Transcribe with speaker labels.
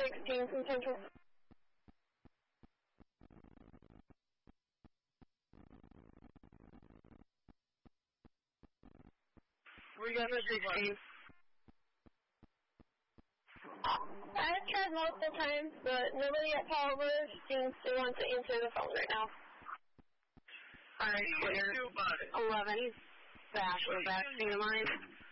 Speaker 1: 16 from Central.
Speaker 2: We got a 16.
Speaker 1: I've tried multiple times, but nobody at Palmer seems to want to answer the phone right now.
Speaker 2: Alright, clear. 11. Bash, we're back to the line.